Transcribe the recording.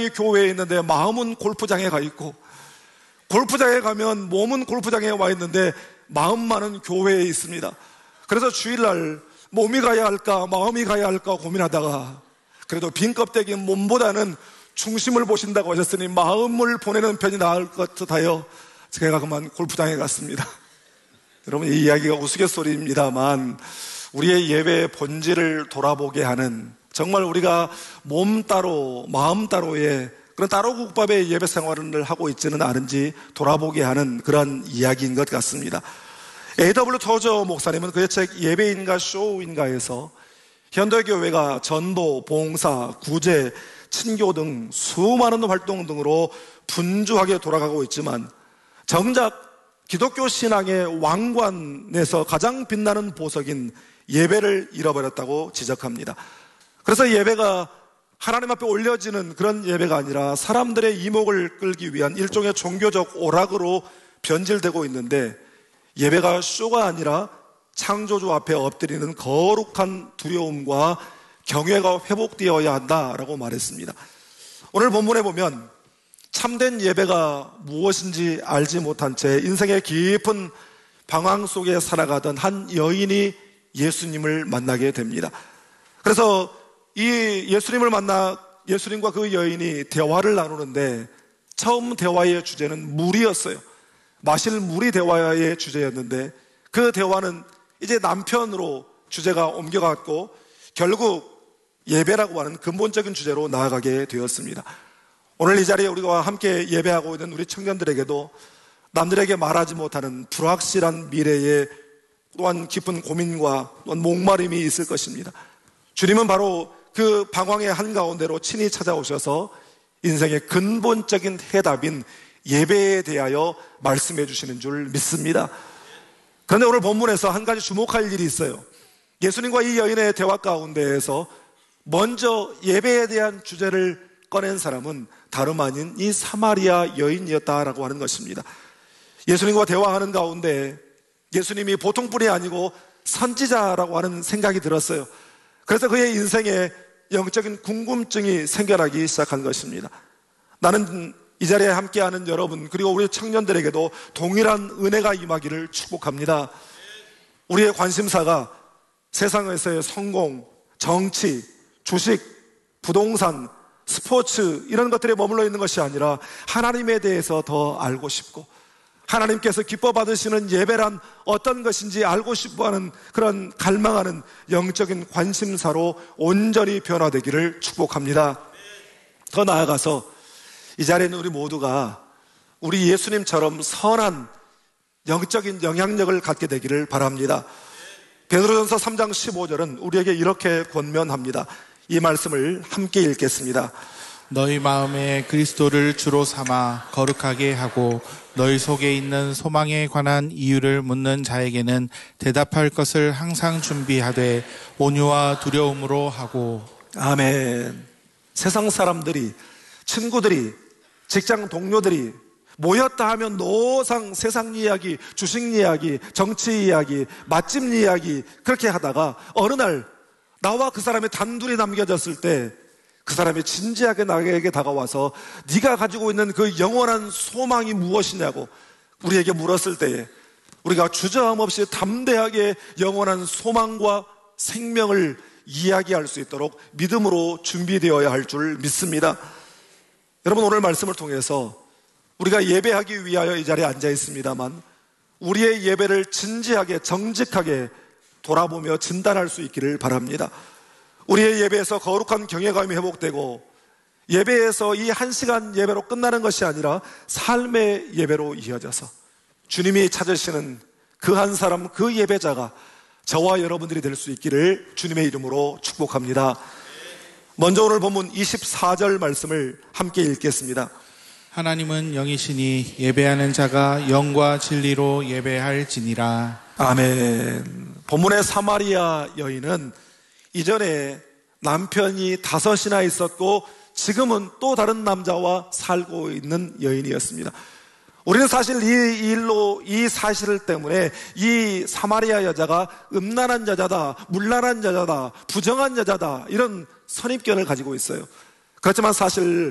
교회에 있는데 마음은 골프장에 가 있고, 골프장에 가면 몸은 골프장에 와 있는데 마음만은 교회에 있습니다. 그래서 주일날 몸이 가야 할까 마음이 가야 할까 고민하다가 그래도 빈 껍데기 몸보다는 중심을 보신다고 하셨으니 마음을 보내는 편이 나을 것 같아요. 제가 그만 골프장에 갔습니다. 여러분, 이 이야기가 우스갯소리입니다만 우리의 예배의 본질을 돌아보게 하는, 정말 우리가 몸 따로 마음 따로의 그런 따로 국밥의 예배 생활을 하고 있지는 않은지 돌아보게 하는 그런 이야기인 것 같습니다. A.W. 토저 목사님은 그의 책 예배인가 쇼인가에서 현대교회가 전도, 봉사, 구제, 친교 등 수많은 활동 등으로 분주하게 돌아가고 있지만 정작 기독교 신앙의 왕관에서 가장 빛나는 보석인 예배를 잃어버렸다고 지적합니다. 그래서 예배가 하나님 앞에 올려지는 그런 예배가 아니라 사람들의 이목을 끌기 위한 일종의 종교적 오락으로 변질되고 있는데, 예배가 쇼가 아니라 창조주 앞에 엎드리는 거룩한 두려움과 경외가 회복되어야 한다라고 말했습니다. 오늘 본문에 보면 참된 예배가 무엇인지 알지 못한 채 인생의 깊은 방황 속에 살아가던 한 여인이 예수님을 만나게 됩니다. 그래서 이 예수님을 만나 예수님과 그 여인이 대화를 나누는데 처음 대화의 주제는 물이었어요. 마실 물이 대화의 주제였는데 그 대화는 이제 남편으로 주제가 옮겨갔고 결국 예배라고 하는 근본적인 주제로 나아가게 되었습니다. 오늘 이 자리에 우리가 함께 예배하고 있는 우리 청년들에게도 남들에게 말하지 못하는 불확실한 미래에 또한 깊은 고민과 또한 목마름이 있을 것입니다. 주님은 바로 그 방황의 한가운데로 친히 찾아오셔서 인생의 근본적인 해답인 예배에 대하여 말씀해 주시는 줄 믿습니다. 그런데 오늘 본문에서 한 가지 주목할 일이 있어요. 예수님과 이 여인의 대화 가운데에서 먼저 예배에 대한 주제를 꺼낸 사람은 다름 아닌 이 사마리아 여인이었다라고 하는 것입니다. 예수님과 대화하는 가운데 예수님이 보통 분이 아니고 선지자라고 하는 생각이 들었어요. 그래서 그의 인생에 영적인 궁금증이 생겨나기 시작한 것입니다. 나는 이 자리에 함께하는 여러분 그리고 우리 청년들에게도 동일한 은혜가 임하기를 축복합니다. 우리의 관심사가 세상에서의 성공, 정치, 주식, 부동산, 스포츠 이런 것들에 머물러 있는 것이 아니라 하나님에 대해서 더 알고 싶고 하나님께서 기뻐 받으시는 예배란 어떤 것인지 알고 싶어하는 그런 갈망하는 영적인 관심사로 온전히 변화되기를 축복합니다. 더 나아가서 이 자리에는 우리 모두가 우리 예수님처럼 선한 영적인 영향력을 갖게 되기를 바랍니다. 베드로전서 3장 15절은 우리에게 이렇게 권면합니다. 이 말씀을 함께 읽겠습니다. 너희 마음에 그리스도를 주로 삼아 거룩하게 하고 너희 속에 있는 소망에 관한 이유를 묻는 자에게는 대답할 것을 항상 준비하되 온유와 두려움으로 하고. 아멘. 세상 사람들이, 친구들이, 직장 동료들이 모였다 하면 노상 세상 이야기, 주식 이야기, 정치 이야기, 맛집 이야기 그렇게 하다가 어느 날 나와 그 사람이 단둘이 남겨졌을 때 그 사람이 진지하게 나에게 다가와서 네가 가지고 있는 그 영원한 소망이 무엇이냐고 우리에게 물었을 때에 우리가 주저함없이 담대하게 영원한 소망과 생명을 이야기할 수 있도록 믿음으로 준비되어야 할 줄 믿습니다. 여러분, 오늘 말씀을 통해서 우리가 예배하기 위하여 이 자리에 앉아 있습니다만 우리의 예배를 진지하게 정직하게 돌아보며 진단할 수 있기를 바랍니다. 우리의 예배에서 거룩한 경외감이 회복되고 예배에서 이 1시간 예배로 끝나는 것이 아니라 삶의 예배로 이어져서 주님이 찾으시는 그 한 사람, 그 예배자가 저와 여러분들이 될 수 있기를 주님의 이름으로 축복합니다. 먼저 오늘 본문 24절 말씀을 함께 읽겠습니다. 하나님은 영이시니 예배하는 자가 영과 진리로 예배할지니라. 아멘. 본문의 사마리아 여인은 이전에 남편이 5이나 있었고 지금은 또 다른 남자와 살고 있는 여인이었습니다. 우리는 사실 이 사실 때문에 이 사마리아 여자가 음란한 여자다, 문란한 여자다, 부정한 여자다 이런 선입견을 가지고 있어요. 그렇지만 사실